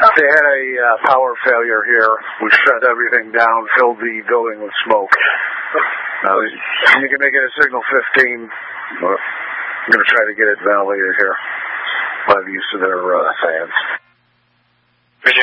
They had a power failure here. We shut everything down, filled the building with smoke. You can make it a signal 15. I'm going to try to get it ventilated here by the use of their fans. Appreciate it.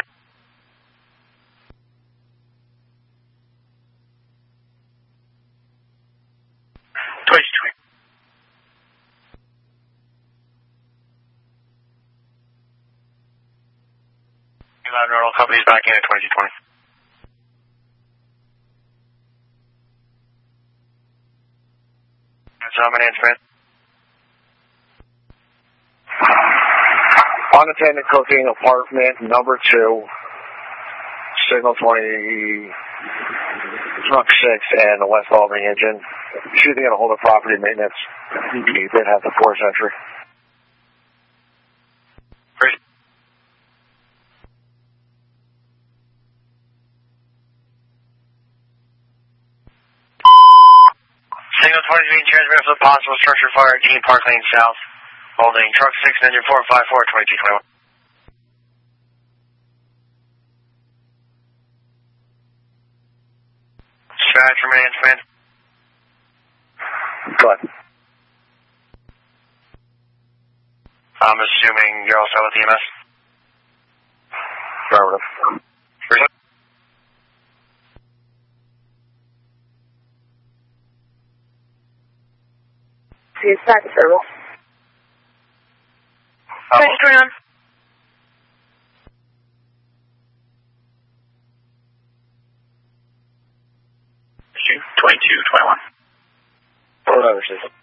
Normal company's back in at 2220. My name's Fran. Unattended cooking, apartment number 2, signal 20, truck 6, and the West Albany engine. Shooting at a hold of property maintenance. You did have the force entry. Great. Signal 20 being transmitted for the possible structure fire at Dean Park Lane South. Holding truck 6 and engine 454 2221. Dispatch from Man's Command. Good. I'm assuming you're all set with EMS? Affirmative. Dispatch service. What's going on? Issue 2221. Whatever,